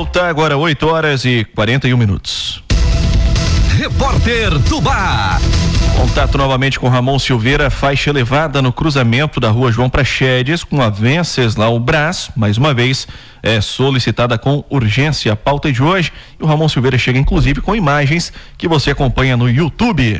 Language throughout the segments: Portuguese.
volta, agora 8h41. Repórter Tubá. Contato novamente com Ramon Silveira. Faixa elevada no cruzamento da rua João Praxedes com a Venceslau Braz, mais uma vez, é solicitada com urgência. A pauta de hoje, e o Ramon Silveira chega inclusive com imagens que você acompanha no YouTube.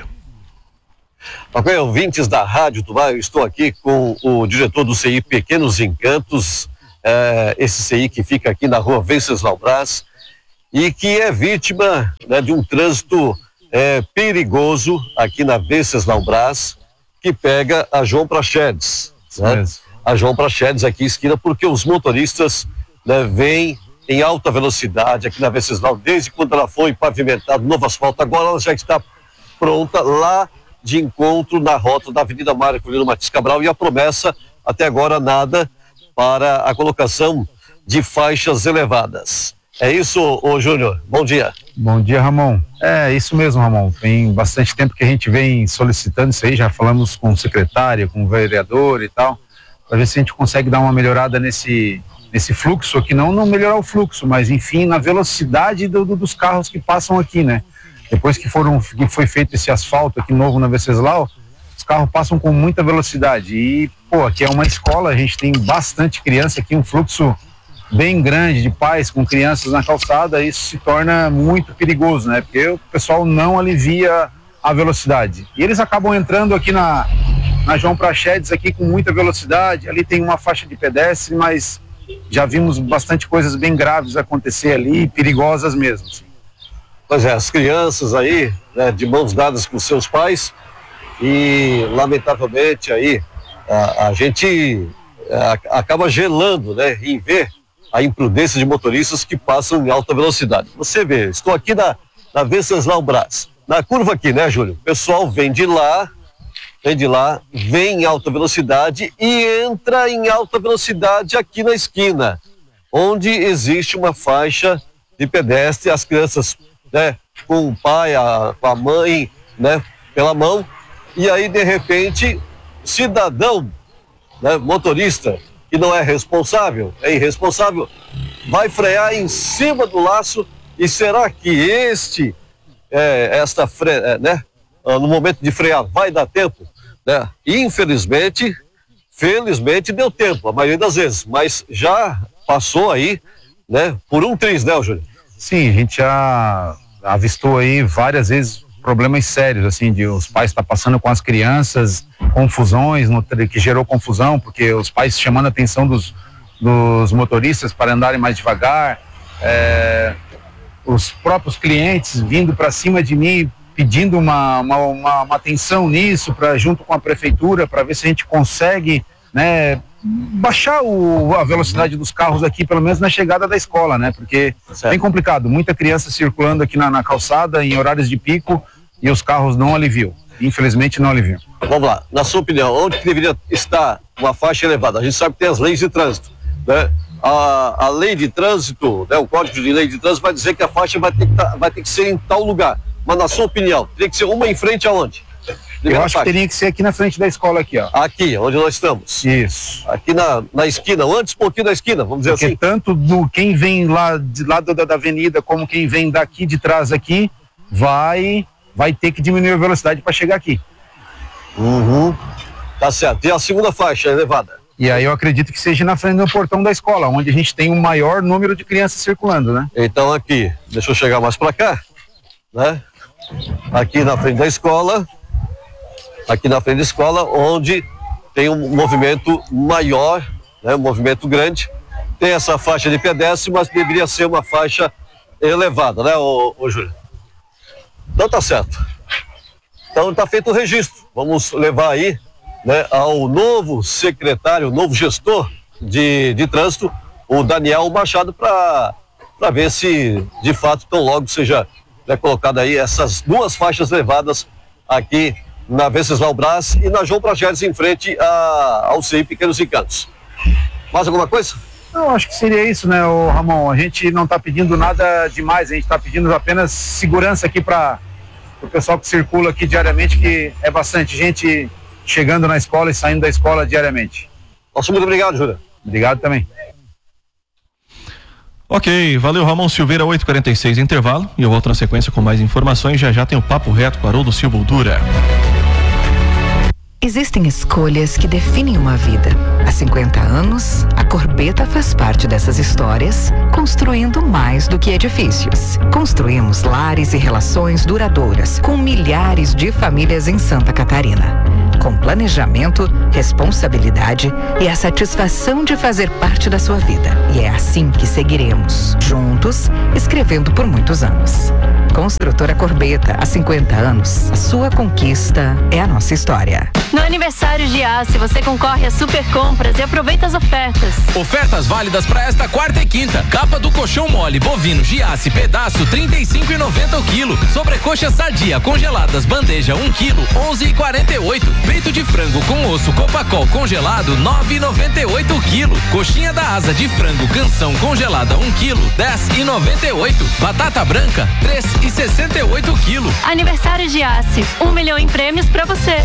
Ok, ouvintes da Rádio Tubá, eu estou aqui com o diretor do CI Pequenos Encantos, esse CI que fica aqui na rua Venceslau Braz e que é vítima, né, de um trânsito perigoso aqui na Venceslau Braz, que pega a João Praxedes, né? A João Praxedes aqui esquina, porque os motoristas, né, vêm em alta velocidade aqui na Venceslau, desde quando ela foi pavimentada, novo asfalto, agora ela já está pronta lá de encontro na rota da Avenida Marco Aurélio Martins Cabral, e a promessa até agora nada para a colocação de faixas elevadas. É isso, ô Júnior? Bom dia. Bom dia, Ramon. É isso mesmo, Ramon. Tem bastante tempo que a gente vem solicitando isso aí, já falamos com o secretário, com o vereador e tal, para ver se a gente consegue dar uma melhorada nesse fluxo aqui, não melhorar o fluxo, mas enfim, na velocidade dos carros que passam aqui, né? Depois que foi feito esse asfalto aqui novo na Venceslau, os carros passam com muita velocidade e, aqui é uma escola, a gente tem bastante criança aqui, um fluxo bem grande de pais com crianças na calçada, isso se torna muito perigoso, né? Porque o pessoal não alivia a velocidade. E eles acabam entrando aqui na João Praxedes aqui com muita velocidade, ali tem uma faixa de pedestre, mas já vimos bastante coisas bem graves acontecer ali, perigosas mesmo. Assim. Pois é, as crianças aí, né, de mãos dadas com seus pais, e lamentavelmente aí a gente acaba gelando, né, em ver a imprudência de motoristas que passam em alta velocidade. Você vê, estou aqui na Venceslau Braz, na curva aqui, né, Júlio? O pessoal vem de lá, vem em alta velocidade e entra em alta velocidade aqui na esquina, onde existe uma faixa de pedestre, as crianças, né, com o pai, com a mãe, né, pela mão, e aí de repente, cidadão, né, motorista, que não é responsável, é irresponsável, vai frear em cima do laço. E será que no momento de frear vai dar tempo, né? Infelizmente, felizmente deu tempo, a maioria das vezes, mas já passou aí, né, por um triz, né, Júlio? Sim, a gente já avistou aí várias vezes problemas sérios, assim, de os pais estar passando com as crianças, confusões, que gerou confusão, porque os pais chamando a atenção dos motoristas para andarem mais devagar, os próprios clientes vindo para cima de mim, pedindo uma atenção nisso, junto com a prefeitura, para ver se a gente consegue, né, baixar a velocidade dos carros aqui, pelo menos na chegada da escola, né? Porque é bem complicado, muita criança circulando aqui na calçada em horários de pico e os carros não aliviam, infelizmente não aliviam. Vamos lá, na sua opinião, onde que deveria estar uma faixa elevada? A gente sabe que tem as leis de trânsito, né? A lei de trânsito, né, o Código de Lei de Trânsito vai dizer que a faixa vai ter que ser em tal lugar, mas na sua opinião, teria que ser uma em frente aonde? Eu acho que teria que ser aqui na frente da escola aqui, ó. Aqui, onde nós estamos. Isso. Aqui na esquina, antes um pouquinho da esquina, vamos dizer assim. Porque tanto quem vem lá de lado da avenida como quem vem daqui de trás aqui vai ter que diminuir a velocidade para chegar aqui. Uhum. Tá certo. E a segunda faixa elevada? E aí eu acredito que seja na frente do portão da escola, onde a gente tem um maior número de crianças circulando, né? Então aqui, deixa eu chegar mais para cá, né? Aqui na frente da escola, onde tem um movimento maior, né? Um movimento grande, tem essa faixa de pedestre, mas deveria ser uma faixa elevada, né, ô Júlio? Então tá certo. Então tá feito o registro. Vamos levar aí, né, ao novo secretário, novo gestor de trânsito, o Daniel Machado, para ver se de fato tão logo seja, né, colocada aí essas duas faixas elevadas aqui na Venceslau Braz e na João Praxedes, em frente ao CI Pequenos Encantos. Mais alguma coisa? Não, acho que seria isso, né, Ramon? A gente não está pedindo nada demais, a gente está pedindo apenas segurança aqui para o pessoal que circula aqui diariamente, que é bastante gente chegando na escola e saindo da escola diariamente. Nosso muito obrigado, Júlio. Obrigado também. Ok, valeu Ramon Silveira, 8h46, intervalo, e eu volto na sequência com mais informações. Já tem o Papo Reto com Haroldo Silva Dura. Existem escolhas que definem uma vida. Há 50 anos, a Corbeta faz parte dessas histórias, construindo mais do que edifícios. Construímos lares e relações duradouras com milhares de famílias em Santa Catarina. Com planejamento, responsabilidade e a satisfação de fazer parte da sua vida. E é assim que seguiremos, juntos, escrevendo por muitos anos. Construtora Corbeta, há 50 anos, a sua conquista é a nossa história. No aniversário de Giasse, você concorre a super compras e aproveita as ofertas. Ofertas válidas para esta quarta e quinta. Capa do colchão mole bovino Giasse pedaço R$35,90 o quilo. Sobrecoxa sadia congeladas bandeja 1 quilo R$11,48. Peito de frango com osso Copacol congelado R$9,98 o quilo. Coxinha da asa de frango canção congelada 1 quilo R$10,98. Batata branca R$3,68 o quilo. Aniversário de Giasse, 1 milhão em prêmios para você.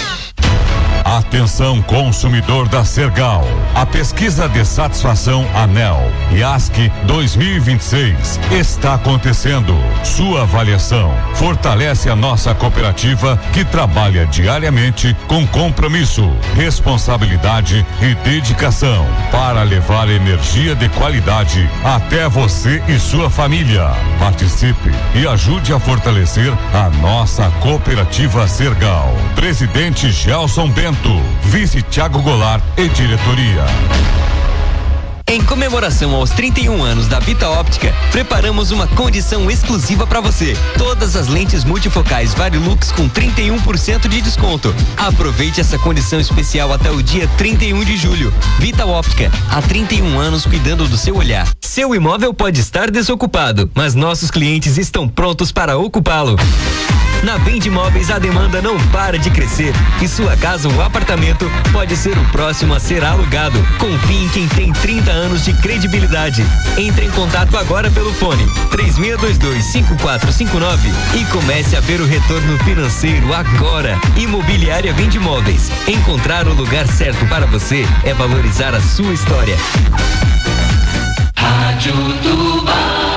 Atenção, consumidor da Sergal. A pesquisa de satisfação ANEEL IASC 2026 está acontecendo. Sua avaliação fortalece a nossa cooperativa que trabalha diariamente com compromisso, responsabilidade e dedicação para levar energia de qualidade até você e sua família. Participe e ajude a fortalecer a nossa cooperativa Sergal. Presidente Gelson Bento, vice Thiago Goulart e diretoria. Em comemoração aos 31 anos da Vita Óptica, preparamos uma condição exclusiva para você. Todas as lentes multifocais Varilux com 31% de desconto. Aproveite essa condição especial até o dia 31 de julho. Vita Óptica, há 31 anos cuidando do seu olhar. Seu imóvel pode estar desocupado, mas nossos clientes estão prontos para ocupá-lo. Na Vende Imóveis a demanda não para de crescer e sua casa ou apartamento pode ser o próximo a ser alugado. Confie em quem tem 30 anos de credibilidade. Entre em contato agora pelo fone 3622-5459 e comece a ver o retorno financeiro agora. Imobiliária Vende Imóveis. Encontrar o lugar certo para você é valorizar a sua história. Rádio Tubarão.